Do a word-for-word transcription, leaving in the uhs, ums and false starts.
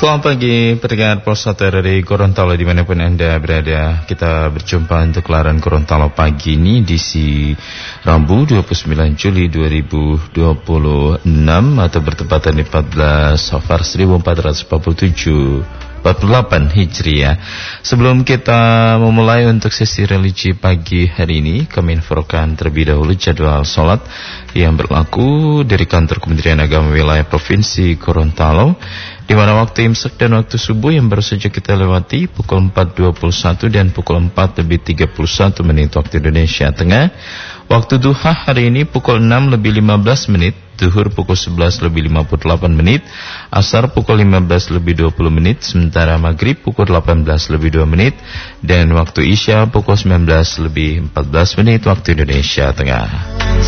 Selamat pagi, pendengar Pulsa dari Gorontalo dimanapun Anda berada. Kita berjumpa untuk Laran Gorontalo pagi ini di si Rabu dua puluh sembilan Juli dua ribu dua puluh enam atau bertepatan di empat belas Safar seribu empat ratus empat puluh tujuh empat puluh delapan Hijriah. Sebelum kita memulai untuk sesi religi pagi hari ini, kami infokan terlebih dahulu jadwal sholat yang berlaku dari kantor Kementerian Agama Wilayah Provinsi Gorontalo, di mana waktu imsak dan waktu subuh yang baru saja kita lewati pukul empat dua puluh satu dan pukul empat lebih tiga puluh satu menit waktu Indonesia Tengah. Waktu duha hari ini pukul enam lebih lima belas menit, zuhur pukul sebelas lebih lima puluh delapan menit, asar pukul lima belas lebih dua puluh menit, sementara maghrib pukul delapan belas lebih dua menit, dan waktu isya pukul sembilan belas lebih empat belas menit waktu Indonesia Tengah.